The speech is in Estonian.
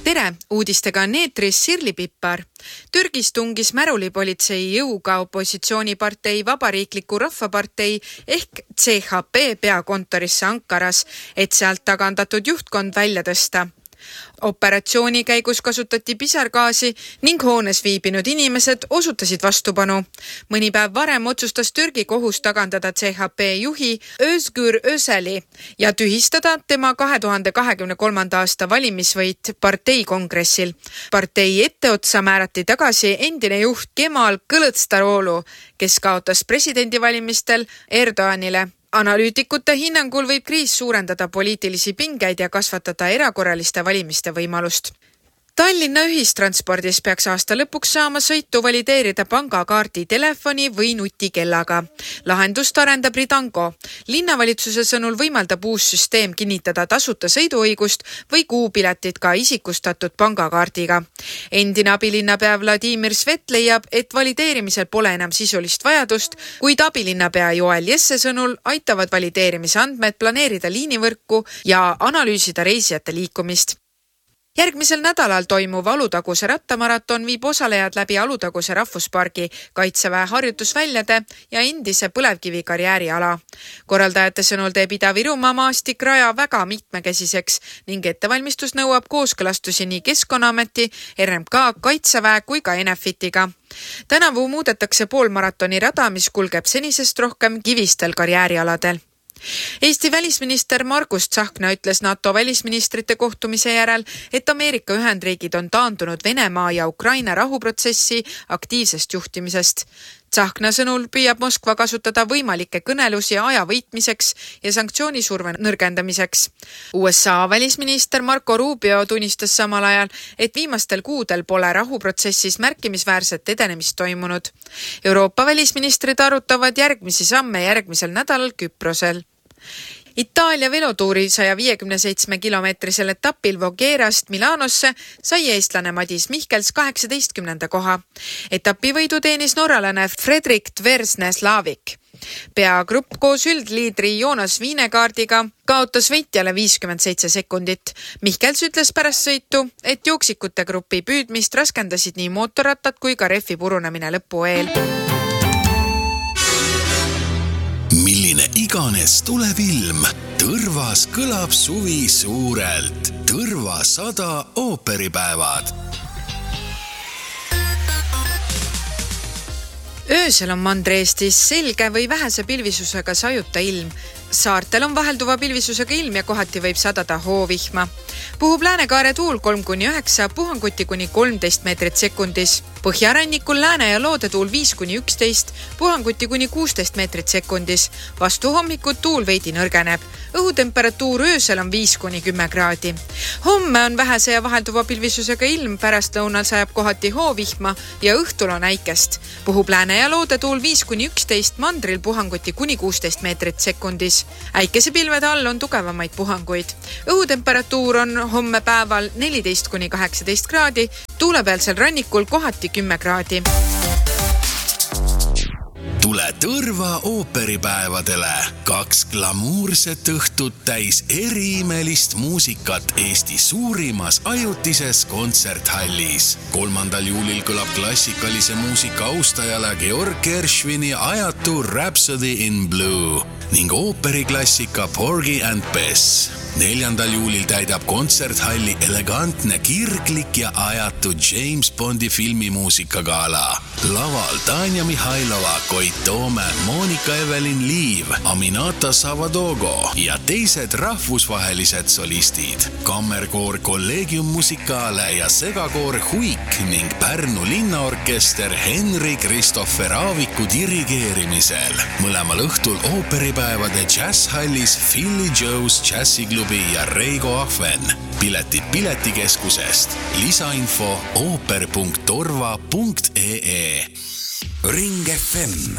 Tere, uudistega on eetris Sirli Pippar. Türgis tungis märulipolitsei jõuga opositsioonipartei Vabariikliku Rahvapartei ehk CHP peakontorisse Ankaras, et sealt tagandatud juhtkond välja tõsta. Operatsiooni käigus kasutati pisargaasi ning hoones viibinud inimesed osutasid vastupanu. Mõni päev varem otsustas Türgi kohus tagandada CHP juhi Özgür Özeli ja tühistada tema 2023. aasta valimisvõit partei kongressil. Partei etteotsa määrati tagasi endine juht Kemal Kılıçdaroğlu, kes kaotas presidendivalimistel Erdoğanile. Analüütikute hinnangul võib kriis suurendada poliitilisi pingeid ja kasvatada erakorraliste valimiste võimalust. Tallinna ühistranspordis peaks aasta lõpuks saama sõitu valideerida pangakaardi, telefoni või nutikellaga. Lahendust arendab Ridango. Linnavalitsuse sõnul võimaldab uus süsteem kinnitada tasuta sõiduõigust või kuupiletit ka isikustatud pangakaardiga. Endine abilinnapea Vladimir Svet leiab, et valideerimisel pole enam sisulist vajadust, kuid abilinnapea Joel Jesse sõnul aitavad valideerimise andmed planeerida liinivõrku ja analüüsida reisijate liikumist. Järgmisel nädalal toimuv Alutaguse rattamaraton viib osalejad läbi Alutaguse rahvuspargi, Kaitseväe harjutusväljade ja endise põlevkivikarjääriala. Korraldajate sõnul teeb Ida-Virumaa maastikraja väga mitmekesiseks ning ettevalmistus nõuab kooskõlastusi nii Keskkonnaameti, RMK, Kaitseväe kui ka Enefitiga. Tänavu muudetakse poolmaratoni rada, mis kulgeb senisest rohkem kivistel karjäärialadel. Eesti välisminister Margus Tsahkna ütles NATO välisministrite kohtumise järel, et Ameerika Ühendriigid on taandunud Venemaa ja Ukraina rahuprotsessi aktiivsest juhtimisest. Tsahkna sõnul püüab Moskva kasutada võimalikke kõnelusi aja võitmiseks ja sanktsioonisurve nõrgendamiseks. USA välisminister Marco Rubio tunnistas samal ajal, et viimastel kuudel pole rahuprotsessis märkimisväärset edenemist toimunud. Euroopa välisministrid arutavad järgmisi samme järgmisel nädalal Küprosel. Itaalia velotuuri 157-kilomeetrisel etapil Vogherast Milanosse sai eestlane Madis Mihkels 18. koha. Etapi võidu teenis norralane Fredrik Tversne-Slavik. Peagrupp koos üldliidri Jonas Viinekaardiga kaotas võitjale 57 sekundit. Mihkels ütles pärast sõitu, et jooksikute grupi püüdmist raskendasid nii mootorrattad kui ka rehvi purunemine lõpu eel. Milline iganes tuleb ilm, Tõrvas kõlab suvi suurelt. Tõrva 100 ooperipäevad. Öösel on Mandri-Eestis selge või vähese pilvisusega sajuta ilm. Saartel on vahelduva pilvisusega ilm ja kohati võib sadada hoovihma. Puhub Läänekaare tuul 3-9, puhanguti kuni 13 meetrit sekundis. Põhjarannikul Lääne- ja Loodetuul 5-11, puhanguti kuni 16 meetrit sekundis. Vastu hommikut tuul veidi nõrgeneb. Õhutemperatuur öösel on 5-10 kraadi. Homme on vähese ja vahelduva pilvisusega ilm, pärast lõunal sajab kohati hoovihma ja õhtul on äikest. Puhub Lääne- ja Loodetuul 5-11, mandril puhanguti kuni 16 meetrit sekundis. Äikesepilvede all on tugevamaid puhanguid. Õhutemperatuur on homme päeval 14-18 kraadi, tuulepealsel rannikul kohati 10 kraadi. Tule Tõrva ooperipäevadele. 2 glamuurset õhtut täis eriimelist muusikat Eesti suurimas ajutises kontserthallis. 3. juulil kõlab klassikalise muusika austajale Georg Gershwini ajatu Rhapsody in Blue ning ooperiklassika Porgy and Bess. 4. juulil täidab kontserthalli elegantne, kirglik ja ajatu James Bondi filmimuusikagala. Laval Tanja Mihhailova, Koit Toome, Monika Evelin Liiv, Aminata Savadogo ja teised rahvusvahelised solistid. Kammerkoor Collegium Musicale ja segakoor Huik ning Pärnu linnaorkester Henri Kristoffer Aaviku dirigeerimisel. Mõlemal õhtul ooperipäevade jazzhallis Philly Joe's Jazziklubi ja Reigo Ahven. Piletid Piletikeskusest. Lisainfo ooper.torva.ee. Ring FM